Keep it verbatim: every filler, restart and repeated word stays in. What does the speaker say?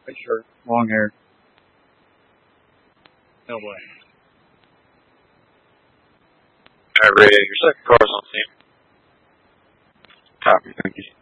White shirt, long hair. No way. Alright, Ray, your second car's on scene. Copy, thank you.